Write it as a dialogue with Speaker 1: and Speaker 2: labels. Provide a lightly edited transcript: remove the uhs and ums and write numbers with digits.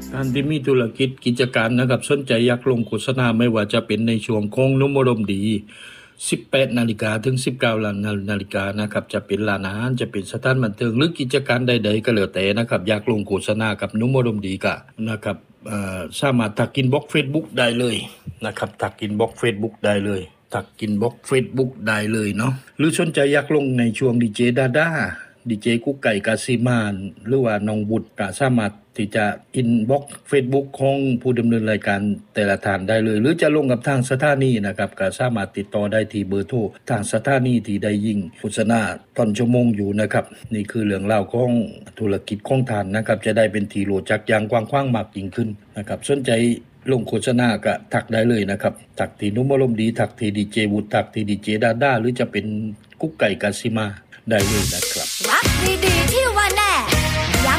Speaker 1: ท่านที่มีธุรกิจกิจการนะครับสนใจอยากลงโฆษณาไม่ว่าจะเป็นในช่วงของนมรมดี18 นาฬิกาถึง 19 นาฬิกานะครับจะเป็นร้านอาหารจะเป็นสถานบันเทิงหรือกิจการใดๆก็แล้วแต่นะครับอยากลงโฆษณากับนมรมดีก็นะครับสามารถทักอินบ็อกซ์ Facebook ได้เลยนะครับทักอินบ็อกซ์ Facebook ได้เลยทักอินบ็อกซ์ Facebook ได้เลยเนาะหรือสนใจอยากลงในช่วงดีเจดาด้าดีเจกุ๊กไก่กาซิมานหรือว่าน้องบุตรก็สามารถที่จะอินบ็อกซ์ Facebook ของผู้ดำเนินรายการแต่ละท่านได้เลยหรือจะลงกับทางสถานีนะครับก็สามารถติดต่อได้ที่เบอร์โทรทางสถานีที่ได้ยิงโฆษณาตอนชั่วโมงอยู่นะครับนี่คือเรื่องราวของธุรกิจของท่านนะครับจะได้เป็นที่รู้จักอย่างกว้างขวางมากยิ่งขึ้นนะครับสนใจลงโฆษณาก็ทักได้เลยนะครับทักที่นุ่มอารมณ์ดีทักที่ดีเจวุฒิทักที่ดีเจดาด้าหรือจะเป็นกุ๊กไก่กาซิมาได้เลยนะครับ
Speaker 2: รักดีๆที่